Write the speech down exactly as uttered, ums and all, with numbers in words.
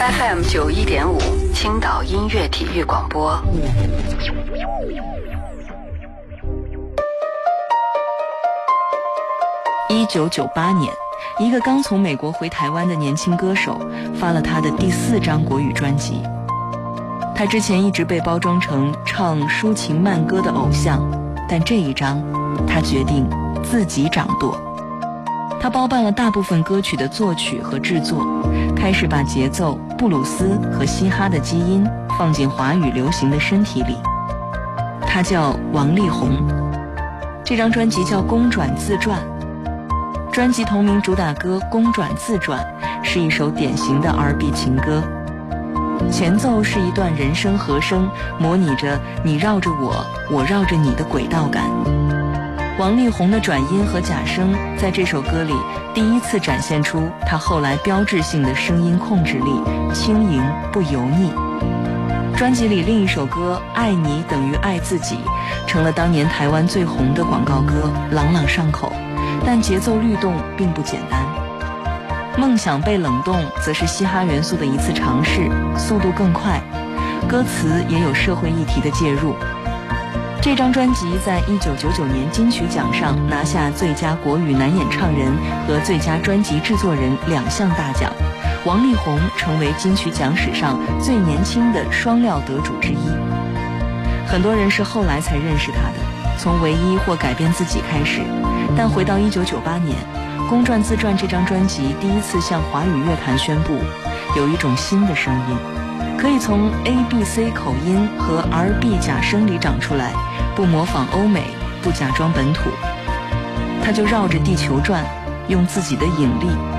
F M 九一点五，青岛音乐体育广播。 一九九八年，一个刚从美国回台湾的年轻歌手发了他的第四张国语专辑。他之前一直被包装成唱抒情慢歌的偶像，但这一张，他决定自己掌舵。他包办了大部分歌曲的作曲和制作，开始把节奏、布鲁斯和嘻哈的基因放进华语流行的身体里。他叫王力宏，这张专辑叫《公转自传》。专辑同名主打歌《公转自传》是一首典型的 R and B 情歌，前奏是一段人声和声，模拟着你绕着我，我绕着你的轨道感。王力宏的转音和假声在这首歌里第一次展现出他后来标志性的声音控制力，轻盈不油腻。专辑里另一首歌《爱你等于爱自己》成了当年台湾最红的广告歌，朗朗上口，但节奏律动并不简单。梦想被冷冻则是嘻哈元素的一次尝试，速度更快，歌词也有社会议题的介入。这张专辑在一九九九年金曲奖上拿下最佳国语男演唱人和最佳专辑制作人两项大奖，王力宏成为金曲奖史上最年轻的双料得主之一。很多人是后来才认识他的，从唯一或改变自己开始，但回到一九九八年，《公转自传》这张专辑第一次向华语乐坛宣布，有一种新的声音，可以从 A B C 口音和 R and B 假声里长出来，不模仿欧美，不假装本土，他就绕着地球转，用自己的引力